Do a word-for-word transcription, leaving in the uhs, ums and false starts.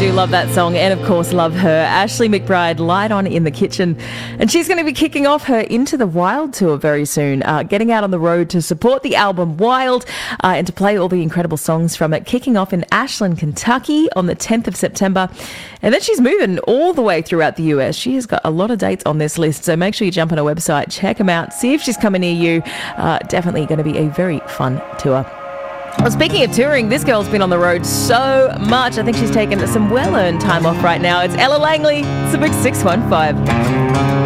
do love that song and, of course, love her. Ashley McBryde, Light On in the Kitchen. And she's going to be kicking off her Into the Wild tour very soon, uh, getting out on the road to support the album Wild uh, and to play all the incredible songs from it, kicking off in Ashland, Kentucky on the tenth of September. And then she's moving all the way throughout the U S. She has got a lot of dates on this list, so make sure you jump on her website, check them out, see if she's coming near you. Uh, definitely going to be a very fun tour. Well, speaking of touring, this girl's been on the road so much. I think she's taken some well-earned time off right now. It's Ella Langley. It's the Big six one five.